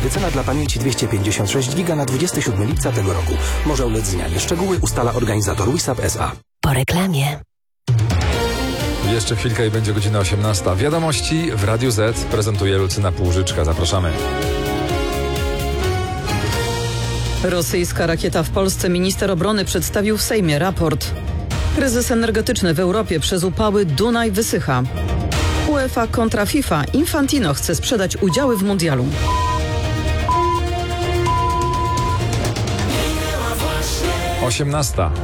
Wycena dla pamięci 256 GB na 27 lipca tego roku. Może ulec zmianie. Szczegóły ustala organizator WISAP SA. Po reklamie. Jeszcze chwilkę i będzie godzina 18. Wiadomości w Radiu Z prezentuje Lucyna Półżyczka. Zapraszamy. Rosyjska rakieta w Polsce. Minister obrony przedstawił w Sejmie raport. Kryzys energetyczny w Europie przez upały. Dunaj wysycha. UEFA kontra FIFA. Infantino chce sprzedać udziały w mundialu. Osiemnasta.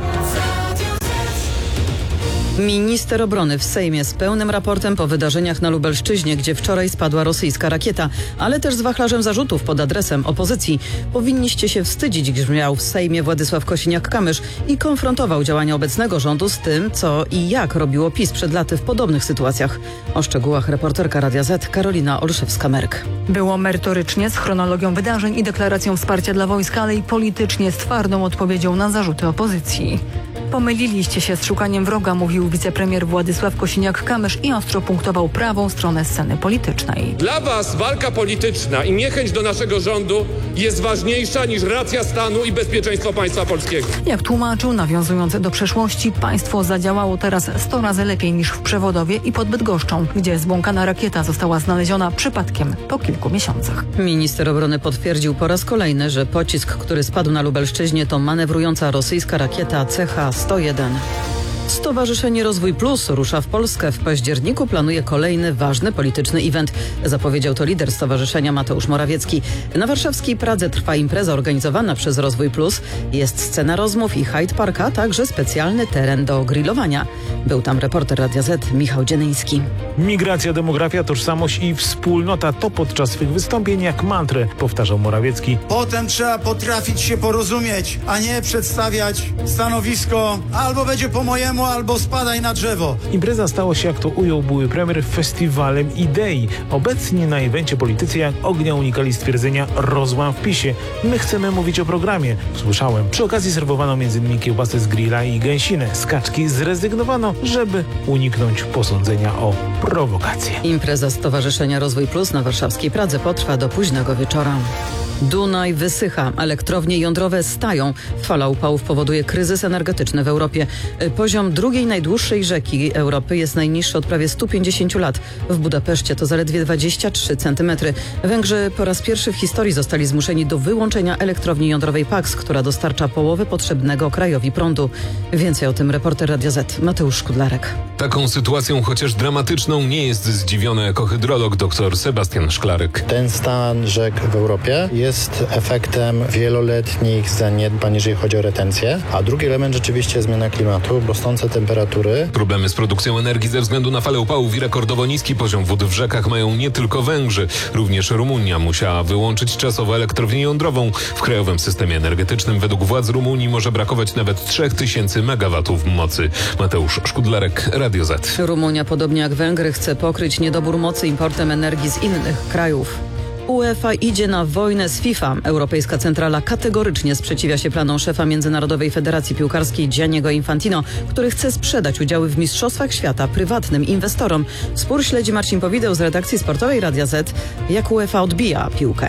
Minister obrony w Sejmie z pełnym raportem po wydarzeniach na Lubelszczyźnie, gdzie wczoraj spadła rosyjska rakieta, ale też z wachlarzem zarzutów pod adresem opozycji. Powinniście się wstydzić, grzmiał w Sejmie Władysław Kosiniak-Kamysz i konfrontował działania obecnego rządu z tym, co i jak robiło PiS przed laty w podobnych sytuacjach. O szczegółach reporterka Radia Z Karolina Olszewska-Merk. Było merytorycznie, z chronologią wydarzeń i deklaracją wsparcia dla wojska, ale i politycznie z twardą odpowiedzią na zarzuty opozycji. Pomyliliście się z szukaniem wroga, mówił wicepremier Władysław Kosiniak-Kamysz i ostro punktował prawą stronę sceny politycznej. Dla was walka polityczna i niechęć do naszego rządu jest ważniejsza niż racja stanu i bezpieczeństwo państwa polskiego. Jak tłumaczył, nawiązując do przeszłości, państwo zadziałało teraz 100 razy lepiej niż w Przewodowie i pod Bydgoszczą, gdzie zbłąkana rakieta została znaleziona przypadkiem po kilku miesiącach. Minister obrony potwierdził po raz kolejny, że pocisk, który spadł na Lubelszczyźnie, to manewrująca rosyjska rakieta CH-101. Stowarzyszenie Rozwój Plus rusza w Polskę. W październiku planuje kolejny ważny polityczny event. Zapowiedział to lider stowarzyszenia Mateusz Morawiecki. Na warszawskiej Pradze trwa impreza organizowana przez Rozwój Plus. Jest scena rozmów i Hyde Park, a także specjalny teren do grillowania. Był tam reporter Radia Z Michał Dzienyński. Migracja, demografia, tożsamość i wspólnota to podczas swych wystąpień jak mantrę, powtarzał Morawiecki. Potem trzeba potrafić się porozumieć, a nie przedstawiać stanowisko albo będzie po mojemu, albo spadaj na drzewo. Impreza stała się, jak to ujął były premier, festiwalem idei. Obecnie na evencie politycy jak ognia unikali stwierdzenia rozłam w PiS-ie. My chcemy mówić o programie. Słyszałem. Przy okazji serwowano m.in. kiełbasy z grilla i gęsinę. Z kaczki zrezygnowano, żeby uniknąć posądzenia o prowokację. Impreza Stowarzyszenia Rozwój Plus na warszawskiej Pradze potrwa do późnego wieczora. Dunaj wysycha, elektrownie jądrowe stają. Fala upałów powoduje kryzys energetyczny w Europie. Poziom drugiej najdłuższej rzeki Europy jest najniższy od prawie 150 lat. W Budapeszcie to zaledwie 23 cm. Węgrzy po raz pierwszy w historii zostali zmuszeni do wyłączenia elektrowni jądrowej Paks, która dostarcza połowę potrzebnego krajowi prądu. Więcej o tym reporter Radia Z Mateusz Szkudlarek. Taką sytuacją, chociaż dramatyczną, nie jest zdziwiony ekohydrolog dr Sebastian Szklarek. Ten stan rzek w Europie jest efektem wieloletnich zaniedbań, jeżeli chodzi o retencję, a drugi element rzeczywiście zmiana klimatu, rosnące temperatury. Problemy z produkcją energii ze względu na falę upałów i rekordowo niski poziom wód w rzekach mają nie tylko Węgrzy. Również Rumunia musiała wyłączyć czasowo elektrownię jądrową. W krajowym systemie energetycznym według władz Rumunii może brakować nawet 3000 megawatów mocy. Mateusz Szkudlarek, Radio Z. Rumunia, podobnie jak Węgry, chce pokryć niedobór mocy importem energii z innych krajów. UEFA idzie na wojnę z FIFA. Europejska Centrala kategorycznie sprzeciwia się planom szefa Międzynarodowej Federacji Piłkarskiej Gianniego Infantino, który chce sprzedać udziały w Mistrzostwach Świata prywatnym inwestorom. Spór śledzi Marcin Powideł z redakcji sportowej Radia Z. Jak UEFA odbija piłkę?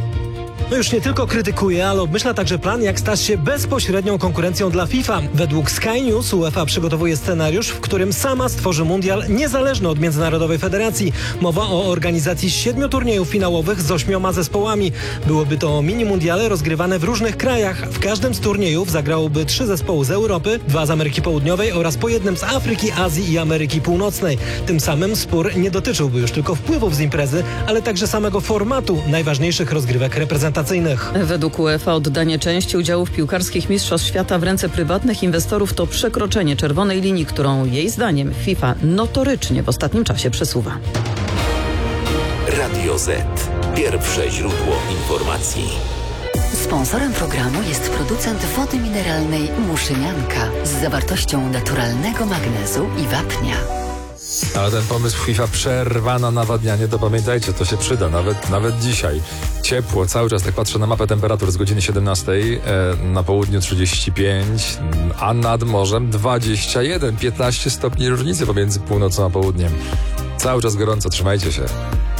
No już nie tylko krytykuje, ale obmyśla także plan, jak stać się bezpośrednią konkurencją dla FIFA. Według Sky News UEFA przygotowuje scenariusz, w którym sama stworzy mundial niezależny od Międzynarodowej Federacji. Mowa o organizacji 7 turniejów finałowych z 8 zespołami. Byłoby to mini-mundiale rozgrywane w różnych krajach. W każdym z turniejów zagrałoby 3 zespoły z Europy, 2 z Ameryki Południowej oraz po jednym z Afryki, Azji i Ameryki Północnej. Tym samym spór nie dotyczyłby już tylko wpływów z imprezy, ale także samego formatu najważniejszych rozgrywek reprezentacyjnych. Według UEFA oddanie części udziałów piłkarskich Mistrzostw Świata w ręce prywatnych inwestorów to przekroczenie czerwonej linii, którą jej zdaniem FIFA notorycznie w ostatnim czasie przesuwa. Radio Z. Pierwsze źródło informacji. Sponsorem programu jest producent wody mineralnej Muszynianka z zawartością naturalnego magnezu i wapnia. Ale ten pomysł FIFA przerwa na nawadnianie, to pamiętajcie, to się przyda, nawet dzisiaj. Ciepło, cały czas, tak patrzę na mapę temperatur z godziny 17, na południu 35, a nad morzem 21, 15 stopni różnicy pomiędzy północą a południem. Cały czas gorąco, trzymajcie się.